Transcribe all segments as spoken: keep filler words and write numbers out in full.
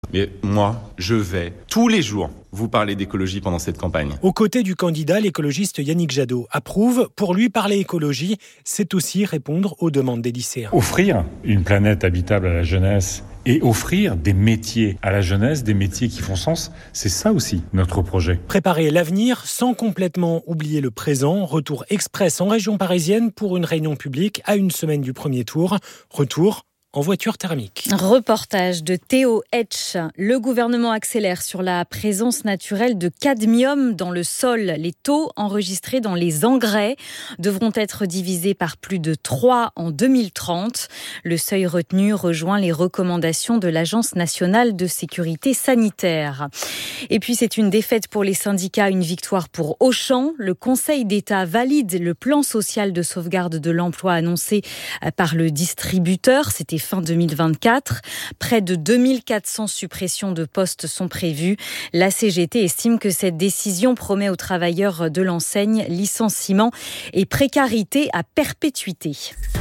Mais moi, je vais tous les jours vous parler d'écologie pendant cette campagne. Aux côtés du candidat, l'écologiste Yannick Jadot approuve. Pour lui, parler écologie, c'est aussi répondre aux demandes des lycéens. Offrir une planète habitable à la jeunesse et offrir des métiers à la jeunesse, des métiers qui font sens, c'est ça aussi notre projet. Préparer l'avenir sans complètement oublier le présent. Retour express en région parisienne pour une réunion publique à une semaine du premier tour. Retour en voiture thermique. Reportage de Théo Hetch. Le gouvernement accélère sur la présence naturelle de cadmium dans le sol. Les taux enregistrés dans les engrais devront être divisés par plus de trois en deux mille trente. Le seuil retenu rejoint les recommandations de l'Agence nationale de sécurité sanitaire. Et puis c'est une défaite pour les syndicats, une victoire pour Auchan. Le Conseil d'État valide le plan social de sauvegarde de l'emploi annoncé par le distributeur. C'était fin deux mille vingt-quatre. Près de deux mille quatre cents suppressions de postes sont prévues. La C G T estime que cette décision promet aux travailleurs de l'enseigne licenciement et précarité à perpétuité.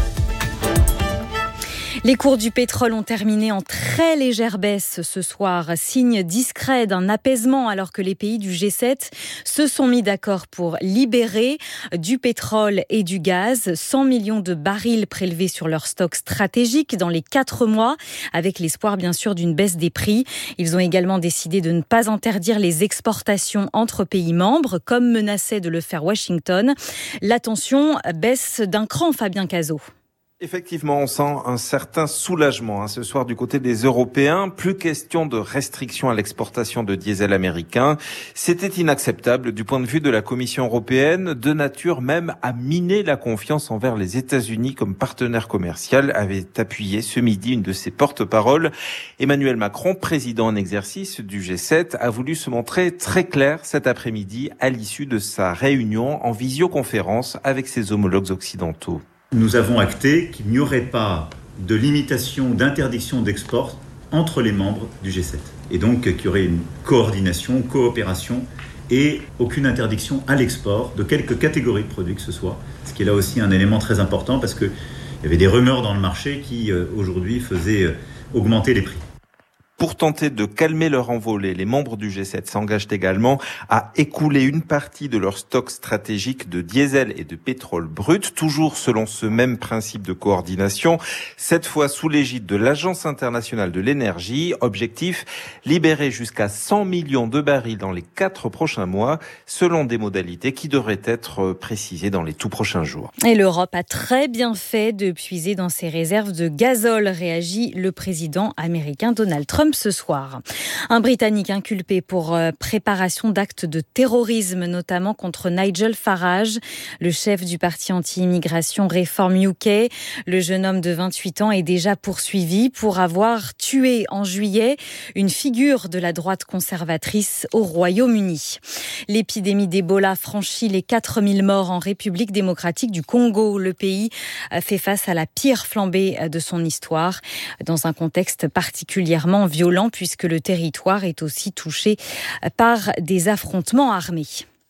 Les cours du pétrole ont terminé en très légère baisse ce soir, signe discret d'un apaisement alors que les pays du G sept se sont mis d'accord pour libérer du pétrole et du gaz, cent millions de barils prélevés sur leur stock stratégique dans les quatre mois, avec l'espoir bien sûr d'une baisse des prix. Ils ont également décidé de ne pas interdire les exportations entre pays membres, comme menaçait de le faire Washington. La tension baisse d'un cran, Fabien Cazot. Effectivement, on sent un certain soulagement hein, ce soir du côté des Européens. Plus question de restrictions à l'exportation de diesel américain. C'était inacceptable du point de vue de la Commission européenne, de nature même à miner la confiance envers les États-Unis comme partenaire commercial, avait appuyé ce midi une de ses porte-paroles. Emmanuel Macron, président en exercice du G sept, a voulu se montrer très clair cet après-midi à l'issue de sa réunion en visioconférence avec ses homologues occidentaux. Nous avons acté qu'il n'y aurait pas de limitation, d'interdiction d'export entre les membres du G sept. Et donc qu'il y aurait une coordination, coopération et aucune interdiction à l'export de quelque catégorie de produits que ce soit. Ce qui est là aussi un élément très important parce qu'il y avait des rumeurs dans le marché qui aujourd'hui faisaient augmenter les prix. Pour tenter de calmer leur envolée, les membres du G sept s'engagent également à écouler une partie de leur stock stratégique de diesel et de pétrole brut, toujours selon ce même principe de coordination, cette fois sous l'égide de l'Agence internationale de l'énergie. Objectif, libérer jusqu'à cent millions de barils dans les quatre prochains mois, selon des modalités qui devraient être précisées dans les tout prochains jours. Et l'Europe a très bien fait de puiser dans ses réserves de gazole, réagit le président américain Donald Trump ce soir. Un Britannique inculpé pour préparation d'actes de terrorisme, notamment contre Nigel Farage, le chef du parti anti-immigration Reform U K. Le jeune homme de vingt-huit ans est déjà poursuivi pour avoir tué en juillet une figure de la droite conservatrice au Royaume-Uni. L'épidémie d'Ebola franchit les quatre mille morts en République démocratique du Congo. Le pays fait face à la pire flambée de son histoire, dans un contexte particulièrement violent. violent puisque le territoire est aussi touché par des affrontements armés.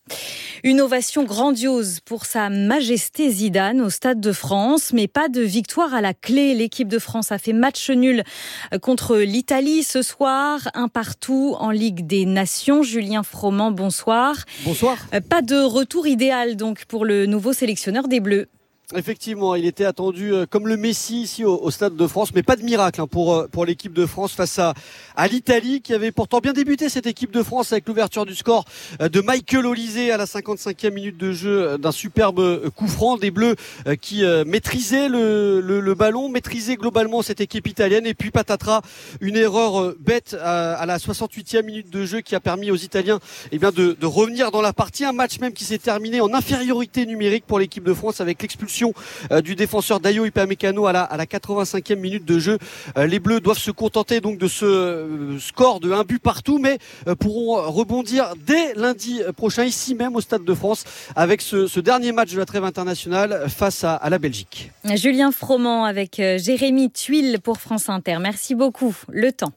Une ovation grandiose pour Sa Majesté Zidane au Stade de France, mais pas de victoire à la clé. L'équipe de France a fait match nul contre l'Italie ce soir, un partout en Ligue des Nations. Julien Froment, bonsoir. Bonsoir. Pas de retour idéal donc pour le nouveau sélectionneur des Bleus. Effectivement, il était attendu comme le Messi ici au, au Stade de France, mais pas de miracle hein, pour pour l'équipe de France face à à l'Italie qui avait pourtant bien débuté cette équipe de France avec l'ouverture du score de Michael Olise à la cinquante-cinquième minute de jeu d'un superbe coup franc des Bleus qui maîtrisaient le, le, le ballon, maîtrisaient globalement cette équipe italienne et puis patatras, une erreur bête à, à la soixante-huitième minute de jeu qui a permis aux Italiens eh bien de, de revenir dans la partie, un match même qui s'est terminé en infériorité numérique pour l'équipe de France avec l'expulsion du défenseur Dayo Upamecano à la, à la quatre-vingt-cinquième minute de jeu. Les Bleus doivent se contenter donc de ce score de un but partout, mais pourront rebondir dès lundi prochain ici même au Stade de France avec ce, ce dernier match de la trêve internationale face à, à la Belgique. Julien Froment avec Jérémy Tuile pour France Inter. Merci beaucoup. Le temps.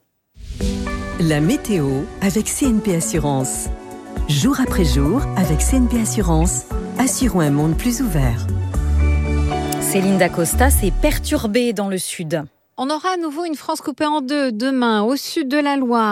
La météo avec C N P Assurance. Jour après jour avec C N P Assurance, assurons un monde plus ouvert. Céline Dacosta s'est perturbée dans le sud. On aura à nouveau une France coupée en deux demain au sud de la Loire.